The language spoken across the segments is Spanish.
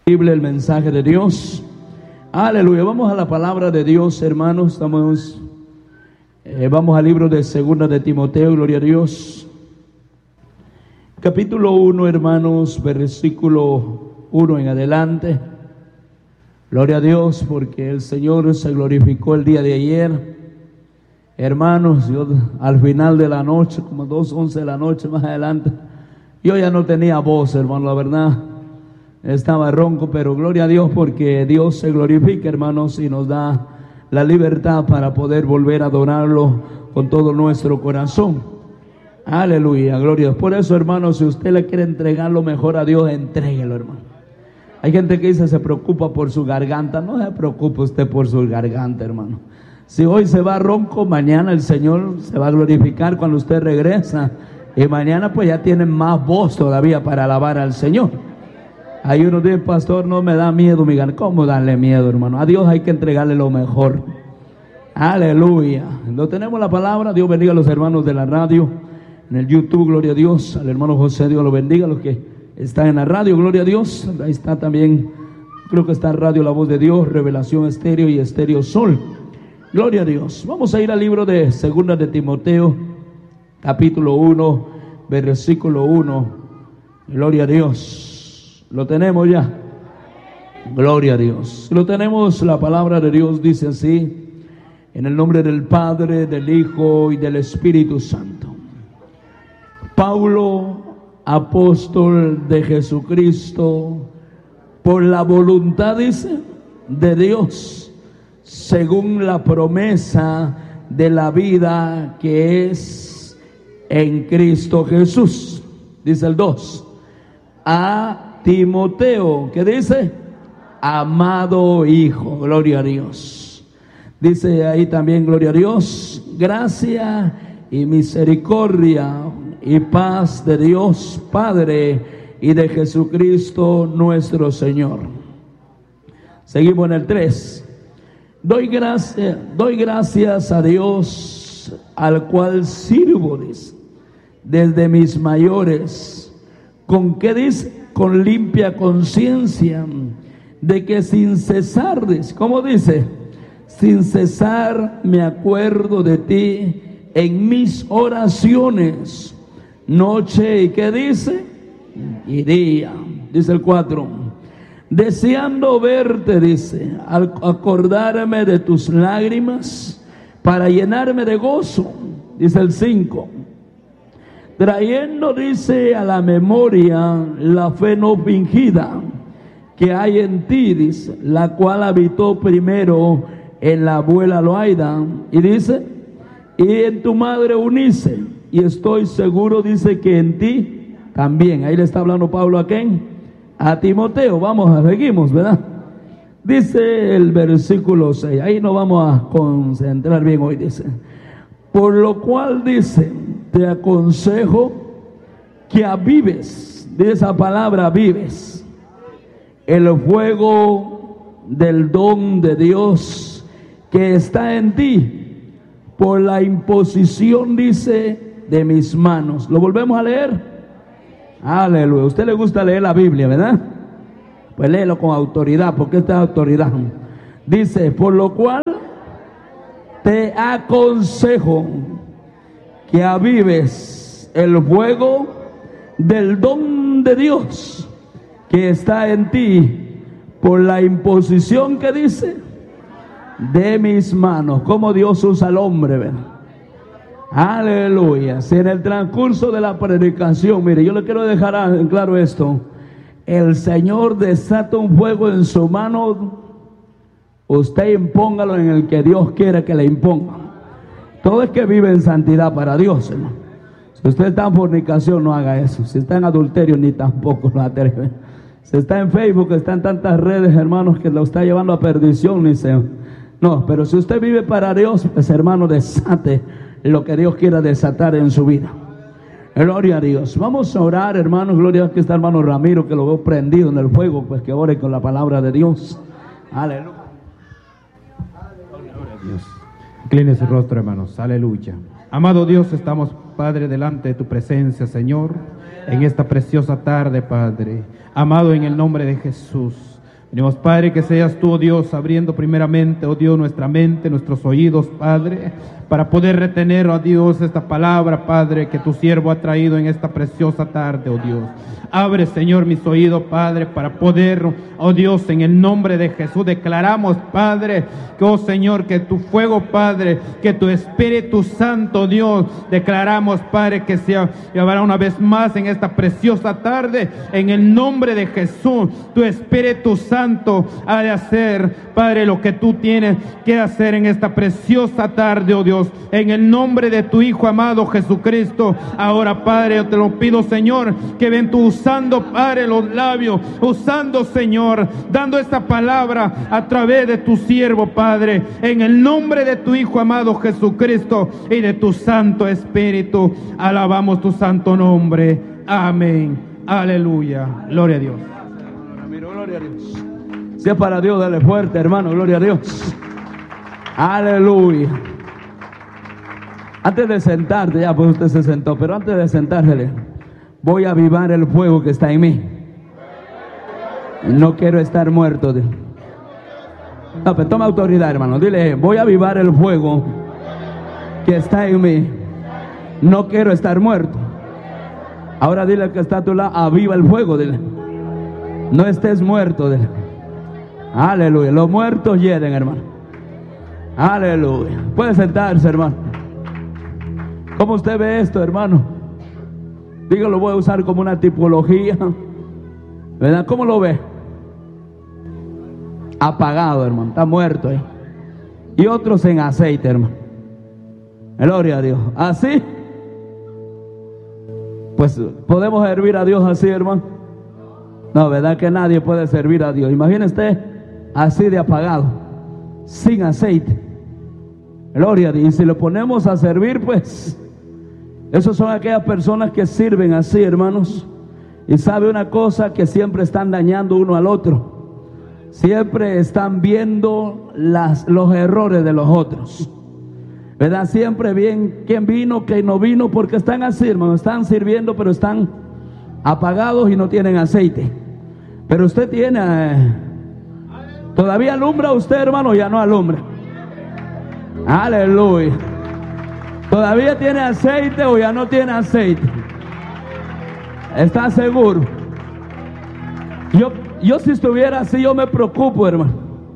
El mensaje de Dios. Aleluya. Vamos a la palabra de Dios, hermanos. Vamos al libro de Segunda de Timoteo, gloria a Dios. Capítulo 1, hermanos, versículo 1 en adelante. Gloria a Dios, porque el Señor se glorificó el día de ayer. Hermanos, yo al final de la noche, como 2:11 de la noche más adelante, yo ya no tenía voz, hermano, la verdad. Estaba ronco, pero gloria a Dios porque Dios se glorifica, hermanos, y nos da la libertad para poder volver a adorarlo con todo nuestro corazón. Aleluya, gloria a Dios. Por eso, hermanos, si usted le quiere entregar lo mejor a Dios, entréguelo, hermano. Hay gente que dice se preocupa por su garganta. No se preocupe usted por su garganta, hermano. Si hoy se va ronco, mañana el Señor se va a glorificar cuando usted regresa. Y mañana pues ya tienen más voz todavía para alabar al Señor. Hay uno dice, pastor, no me da miedo mi garganta. ¿Cómo darle miedo, hermano? A Dios hay que entregarle lo mejor. Aleluya. No tenemos la palabra. Dios bendiga a los hermanos de la radio, en el YouTube, gloria a Dios. Al hermano José, Dios lo bendiga. Los que están en la radio, gloria a Dios. Ahí está también, creo que está en radio La Voz de Dios, Revelación Estéreo y Estéreo Sol. Gloria a Dios. Vamos a ir al libro de Segunda de Timoteo, capítulo 1, versículo 1. Gloria a Dios. ¿Lo tenemos ya? Gloria a Dios. Lo tenemos, la palabra de Dios dice así: en el nombre del Padre, del Hijo y del Espíritu Santo. Pablo, apóstol de Jesucristo, por la voluntad, dice, de Dios, según la promesa de la vida que es en Cristo Jesús. Dice el 2. A Timoteo, ¿qué dice? Amado hijo, gloria a Dios. Dice ahí también, gloria a Dios, gracia y misericordia y paz de Dios Padre y de Jesucristo nuestro Señor. Seguimos en el 3. Doy gracias a Dios, al cual sirvo, dice, desde mis mayores. ¿Con qué dice? Con limpia conciencia, de que sin cesar, ¿cómo dice? Sin cesar me acuerdo de ti en mis oraciones, noche y ¿qué dice? Y día. Dice el 4. Deseando verte, dice, al acordarme de tus lágrimas, para llenarme de gozo. Dice el 5. Trayendo, dice, a la memoria la fe no fingida que hay en ti, dice, la cual habitó primero en la abuela Loaida, y dice, y en tu madre Eunice, y estoy seguro, dice, que en ti también. Ahí le está hablando Pablo a quién, a Timoteo. Seguimos, ¿verdad? Dice el versículo 6, ahí nos vamos a concentrar bien hoy, dice, por lo cual, dice, te aconsejo que avives, de esa palabra avives, el fuego del don de Dios que está en ti, por la imposición, dice, de mis manos. ¿Lo volvemos a leer? Aleluya. ¿A usted le gusta leer la Biblia, verdad? Pues léelo con autoridad, porque esta es autoridad. Dice, por lo cual te aconsejo que avives el fuego del don de Dios que está en ti, por la imposición, que dice, de mis manos. Como Dios usa al hombre, ¿verdad? Aleluya. Si en el transcurso de la predicación, mire, yo le quiero dejar en claro esto: el Señor desata un fuego en su mano, usted impóngalo en el que Dios quiera que le imponga. Todo es que vive en santidad para Dios, hermano. Si usted está en fornicación, no haga eso. Si está en adulterio, ni tampoco lo atreve. Si está en Facebook, está en tantas redes, hermanos, que lo está llevando a perdición, ni se... No, pero si usted vive para Dios, pues, hermano, desate lo que Dios quiera desatar en su vida. Gloria a Dios. Vamos a orar, hermanos. Gloria a Dios. Aquí está hermano Ramiro, que lo veo prendido en el fuego, pues que ore con la palabra de Dios. Aleluya. Gloria a Dios. Incline su rostro, hermanos. Aleluya. Amado Dios, estamos, Padre, delante de tu presencia, Señor, en esta preciosa tarde, Padre. Amado, en el nombre de Jesús, Pedimos, Padre, que seas tú, oh Dios, abriendo primeramente, oh Dios, nuestra mente, nuestros oídos, Padre, para poder retener, oh Dios, esta palabra, Padre, que tu siervo ha traído en esta preciosa tarde, oh Dios. Abre, Señor, mis oídos, Padre, para poder, oh Dios, en el nombre de Jesús declaramos, Padre, que, oh Señor, que tu fuego, Padre, que tu Espíritu Santo, Dios, declaramos, Padre, que se llevará una vez más en esta preciosa tarde, en el nombre de Jesús. Tu Espíritu Santo ha de hacer, Padre, lo que tú tienes que hacer en esta preciosa tarde, oh Dios, en el nombre de tu Hijo amado Jesucristo. Ahora, Padre, yo te lo pido, Señor, que ven tú usando, Padre, los labios, usando, Señor, dando esta palabra a través de tu siervo, Padre, en el nombre de tu Hijo amado Jesucristo y de tu Santo Espíritu. Alabamos tu santo nombre. Amén. Aleluya. Gloria a Dios. Gloria a Dios. Si es para Dios, dale fuerte, hermano. Gloria a Dios. Aleluya. Antes de sentarte, ya pues usted se sentó, pero antes de sentársele, voy a avivar el fuego que está en mí. No quiero estar muerto. No, pero toma autoridad, hermano. Dile, voy a avivar el fuego que está en mí. No quiero estar muerto. Ahora dile al que está a tu lado, aviva el fuego, dile. No estés muerto, dile. Aleluya. Los muertos hieden, hermano. Aleluya. Puede sentarse, hermano. ¿Cómo usted ve esto, hermano? Digo, lo voy a usar como una tipología, ¿verdad? ¿Cómo lo ve? Apagado, hermano. Está muerto ahí. Y otros en aceite, hermano. Gloria a Dios. Así, pues podemos servir a Dios así, hermano. No, verdad que nadie puede servir a Dios. Imagine usted así de apagado, sin aceite. Gloria a Dios. Y si lo ponemos a servir, pues esos son aquellas personas que sirven así, hermanos. Y sabe una cosa, que siempre están dañando uno al otro. Siempre están viendo los errores de los otros, ¿verdad? Siempre bien quién vino, quién no vino, porque están así, hermanos. Están sirviendo, pero están apagados y no tienen aceite. Pero usted tiene, ¿todavía alumbra usted, hermano? Ya no alumbra. Aleluya. ¿Todavía tiene aceite o ya no tiene aceite? ¿Está seguro? Yo si estuviera así, yo me preocupo, hermano.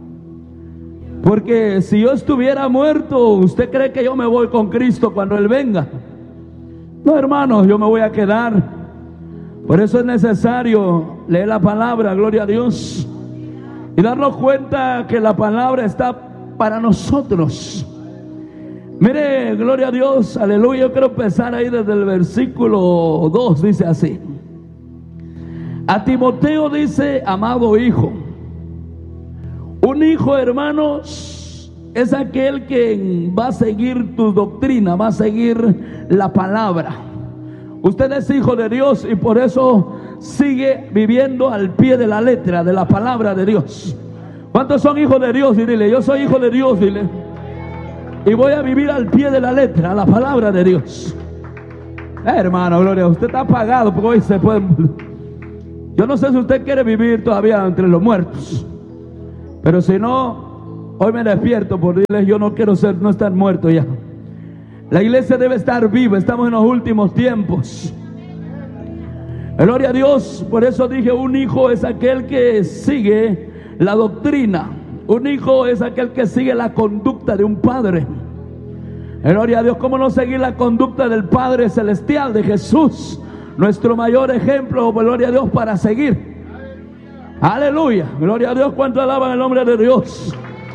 Porque si yo estuviera muerto, ¿usted cree que yo me voy con Cristo cuando Él venga? No, hermano, yo me voy a quedar. Por eso es necesario leer la palabra, gloria a Dios, y darnos cuenta que la palabra está para nosotros. Mire, gloria a Dios, aleluya. Yo quiero empezar ahí desde el versículo 2, dice así. A Timoteo dice, amado hijo. Un hijo, hermanos, es aquel que va a seguir tu doctrina, va a seguir la palabra. Usted es hijo de Dios y por eso sigue viviendo al pie de la letra de la palabra de Dios. ¿Cuántos son hijos de Dios? Y dile, yo soy hijo de Dios, dile. Y voy a vivir al pie de la letra, la palabra de Dios. Hermano, gloria, usted está apagado porque hoy se puede. Yo no sé si usted quiere vivir todavía entre los muertos, pero si no, hoy me despierto por decirles, yo no quiero no estar muerto ya. La iglesia debe estar viva, estamos en los últimos tiempos. Gloria a Dios. Por eso dije, un hijo es aquel que sigue la doctrina. Un hijo es aquel que sigue la conducta de un padre. Gloria a Dios. ¿Cómo no seguir la conducta del Padre Celestial, de Jesús? Nuestro mayor ejemplo, gloria a Dios, para seguir. Aleluya. Gloria a Dios. ¿Cuánto alaban el nombre de Dios?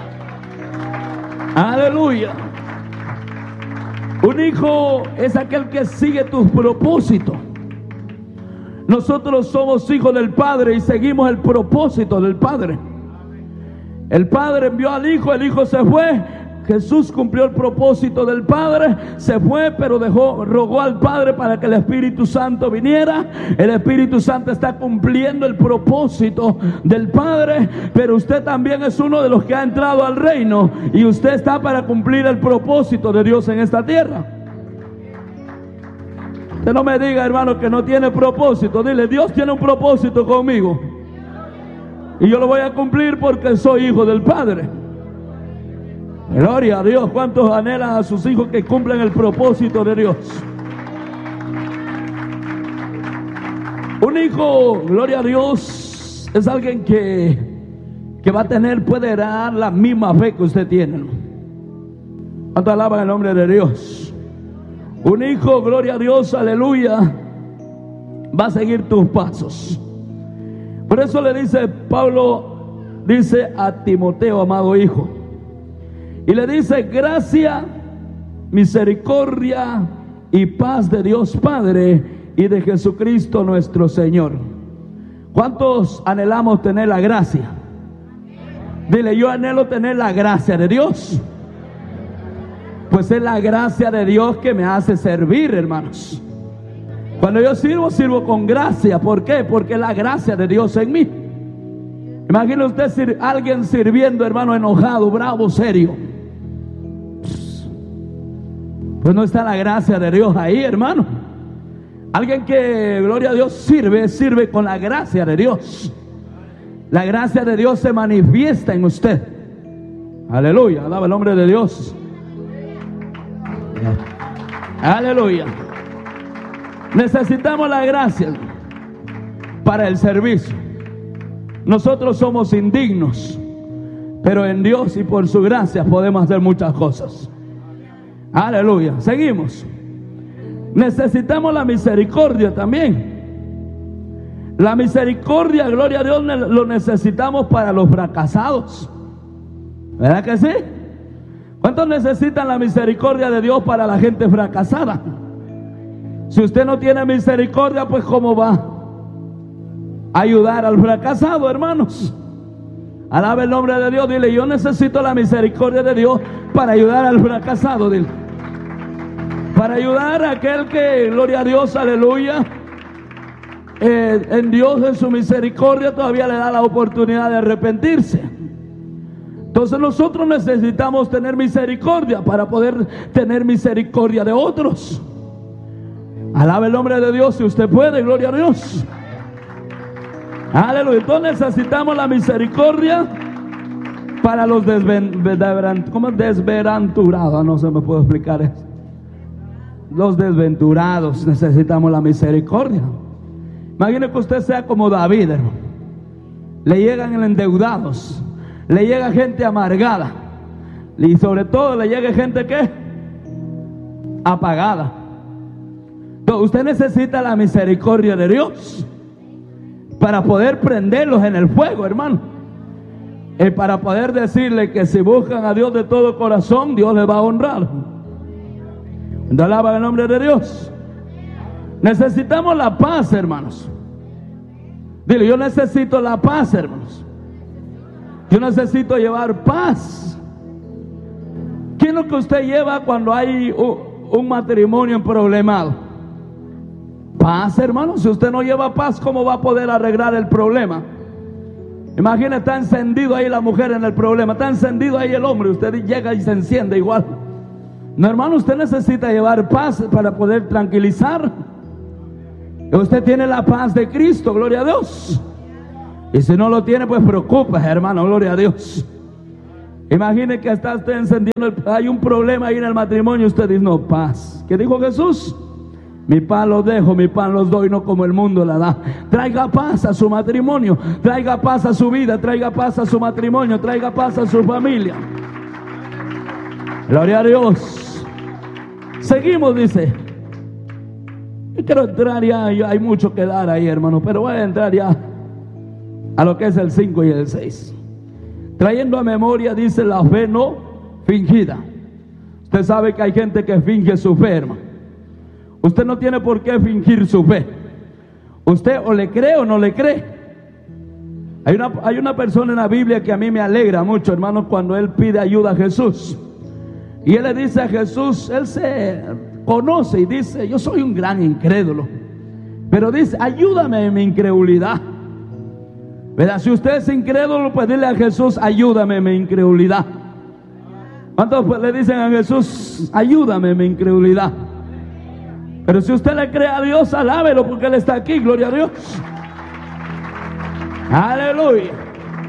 Aleluya. Un hijo es aquel que sigue tus propósitos. Nosotros somos hijos del Padre y seguimos el propósito del Padre. El Padre envió al Hijo, el Hijo se fue. Jesús cumplió el propósito del Padre, se fue, pero rogó al Padre para que el Espíritu Santo viniera. El Espíritu Santo está cumpliendo el propósito del Padre, pero usted también es uno de los que ha entrado al reino y usted está para cumplir el propósito de Dios en esta tierra. Usted no me diga, hermano, que no tiene propósito. Dile, Dios tiene un propósito conmigo. Y yo lo voy a cumplir porque soy hijo del Padre. Gloria a Dios. ¿Cuántos anhelan a sus hijos que cumplan el propósito de Dios? Un hijo, gloria a Dios, es alguien que va a tener, puede dar la misma fe que usted tiene. ¿Cuántos alaban el nombre de Dios? Un hijo, gloria a Dios, aleluya, va a seguir tus pasos. Por eso le dice Pablo, dice a Timoteo, amado hijo, y le dice: gracia, misericordia y paz de Dios Padre y de Jesucristo nuestro Señor. ¿Cuántos anhelamos tener la gracia? Dile: yo anhelo tener la gracia de Dios. Pues es la gracia de Dios que me hace servir, hermanos. Cuando yo sirvo, sirvo con gracia. ¿Por qué? Porque es la gracia de Dios en mí. Imagine usted alguien sirviendo, hermano, enojado, bravo, serio. Pues no está la gracia de Dios ahí, hermano. Alguien que, gloria a Dios, sirve con la gracia de Dios. La gracia de Dios se manifiesta en usted. Aleluya, alaba el nombre de Dios. Aleluya. Necesitamos la gracia para el servicio. Nosotros somos indignos, pero en Dios y por su gracia podemos hacer muchas cosas. Aleluya. Seguimos. Necesitamos la misericordia también. La misericordia, gloria a Dios, lo necesitamos para los fracasados. ¿Verdad que sí? ¿Cuántos necesitan la misericordia de Dios para la gente fracasada? Si usted no tiene misericordia, pues ¿cómo va a ayudar al fracasado, hermanos? Alaba el nombre de Dios. Dile: yo necesito la misericordia de Dios para ayudar al fracasado. Dile: para ayudar a aquel que, gloria a Dios, aleluya, en Dios, en su misericordia, todavía le da la oportunidad de arrepentirse. Entonces nosotros necesitamos tener misericordia para poder tener misericordia de otros. Alaba el nombre de Dios si usted puede, gloria a Dios. Aleluya. Entonces necesitamos la misericordia para los desventurados. No se me puede explicar eso. Los desventurados necesitamos la misericordia. Imagine que usted sea como David, hermano. Le llegan endeudados, le llega gente amargada, y sobre todo le llega gente que apagada. Entonces usted necesita la misericordia de Dios para poder prenderlos en el fuego, hermano, y para poder decirle que si buscan a Dios de todo corazón, Dios les va a honrar. Alaba el nombre de Dios. Necesitamos la paz, hermanos. Dile: yo necesito la paz, hermanos. Yo necesito llevar paz. ¿Qué es lo que usted lleva cuando hay un matrimonio problemado? Paz, hermanos. Si usted no lleva paz, ¿cómo va a poder arreglar el problema? Imagina, está encendido ahí la mujer en el problema, está encendido ahí el hombre, usted llega y se enciende igual. No, hermano, usted necesita llevar paz para poder tranquilizar. Usted tiene la paz de Cristo, gloria a Dios. Y si no lo tiene, pues preocupa, hermano, gloria a Dios. Imagine que está usted encendiendo, hay un problema ahí en el matrimonio, usted dice: no, paz. ¿Qué dijo Jesús? Mi pan los dejo, mi pan los doy, no como el mundo la da. Traiga paz a su matrimonio, traiga paz a su vida, traiga paz a su matrimonio, traiga paz a su familia. Gloria a Dios. Seguimos, dice. Y quiero entrar ya, hay mucho que dar ahí, hermano, pero voy a entrar ya a lo que es el 5 y el 6. Trayendo a memoria, dice, la fe no fingida. Usted sabe que hay gente que finge su fe, hermano. Usted no tiene por qué fingir su fe. Usted o le cree o no le cree. Hay una persona en la Biblia que a mí me alegra mucho, hermano, cuando él pide ayuda a Jesús. Y él le dice a Jesús, él se conoce y dice: yo soy un gran incrédulo, pero dice: ayúdame en mi incredulidad. ¿Verdad? Si usted es incrédulo, pues dile a Jesús: ayúdame en mi incredulidad. ¿Cuántos pues le dicen a Jesús: ayúdame en mi incredulidad? Pero si usted le cree a Dios, alábelo, porque Él está aquí, gloria a Dios. Aleluya.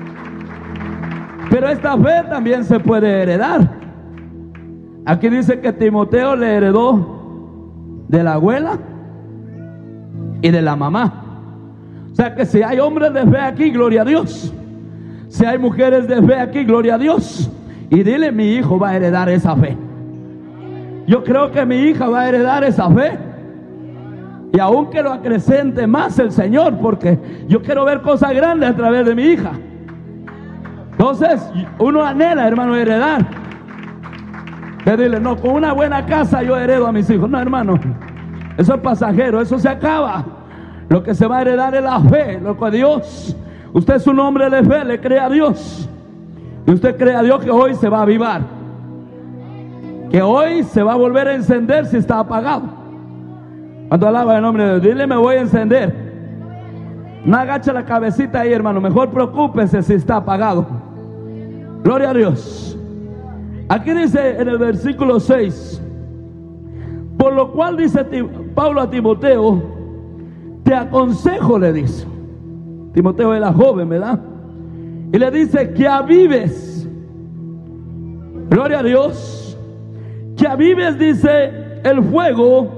Pero esta fe también se puede heredar. Aquí dice que Timoteo le heredó de la abuela y de la mamá. O sea que si hay hombres de fe aquí, gloria a Dios. Si hay mujeres de fe aquí, gloria a Dios. Y dile, mi hijo va a heredar esa fe. Yo creo que mi hija va a heredar esa fe. Y aún que lo acrecente más el Señor, porque yo quiero ver cosas grandes a través de mi hija. Entonces uno anhela, hermano, heredar. Que dile, no, con una buena casa yo heredo a mis hijos. No, hermano, eso es pasajero, eso se acaba. Lo que se va a heredar es la fe, lo que Dios, usted es un hombre de fe, le cree a Dios. Y usted cree a Dios que hoy se va a avivar, que hoy se va a volver a encender si está apagado. Cuando alaba el nombre de Dios, dile, me voy a encender. No agache la cabecita ahí, hermano, mejor preocúpese si está apagado. Gloria a Dios. Aquí dice en el versículo 6, por lo cual dice Pablo a Timoteo, te aconsejo, le dice. Timoteo era joven, ¿verdad? Y le dice que avives. Gloria a Dios. Que avives, dice, el fuego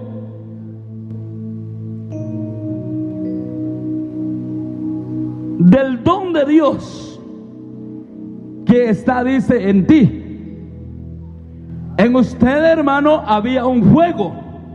del don de Dios que está, dice, en ti. En usted, hermano, había un fuego.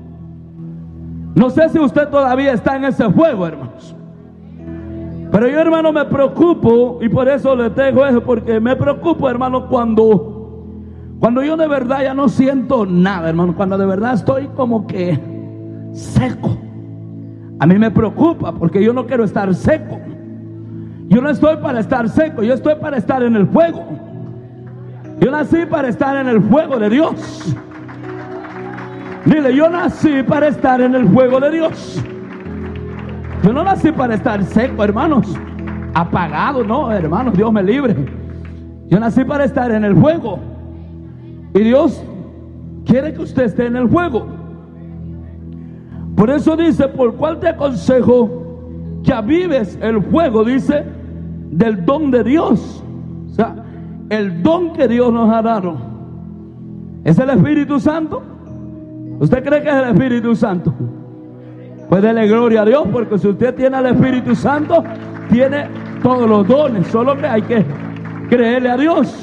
No sé si usted todavía está en ese fuego, hermanos. Pero yo, hermano, me preocupo, y por eso le tengo eso, porque me preocupo, hermano, cuando yo de verdad ya no siento nada, hermano, cuando de verdad estoy como que seco. A mí me preocupa, porque yo no quiero estar seco. Yo no estoy para estar seco, yo estoy para estar en el fuego. Yo nací para estar en el fuego de Dios. Dile, yo nací para estar en el fuego de Dios. Yo no nací para estar seco, hermanos, apagado, no, hermanos, Dios me libre. Yo nací para estar en el fuego. Y Dios quiere que usted esté en el fuego. Por eso dice, por cual te aconsejo que avives el fuego, dice, del don de Dios. O sea, el don que Dios nos ha dado es el Espíritu Santo. ¿Usted cree que es el Espíritu Santo? Pues dele gloria a Dios, porque si usted tiene el Espíritu Santo, tiene todos los dones. Solo que hay que creerle a Dios.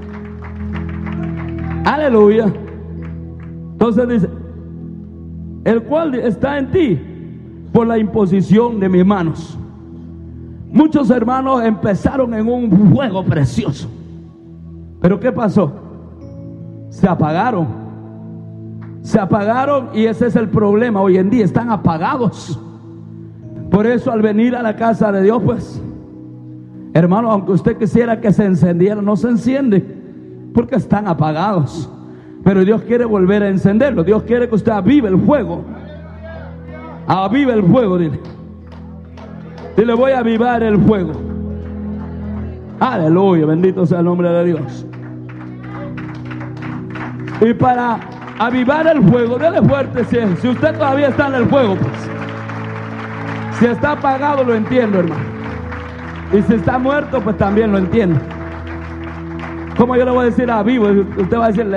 Aleluya. Entonces dice, el cual está en ti por la imposición de mis manos. Muchos hermanos empezaron en un fuego precioso, pero ¿qué pasó? Se apagaron. Se apagaron, y ese es el problema hoy en día, están apagados. Por eso al venir a la casa de Dios, pues, hermano, aunque usted quisiera que se encendiera, no se enciende, porque están apagados. Pero Dios quiere volver a encenderlo. Dios quiere que usted avive el fuego. Avive el fuego, dile. Dile, voy a avivar el fuego. Aleluya, bendito sea el nombre de Dios. Y para avivar el fuego, dele fuerte si usted todavía está en el fuego, pues. Si está apagado, lo entiendo, hermano. Y si está muerto, pues también lo entiendo. ¿Cómo yo le voy a decir a vivo? Usted va a decir,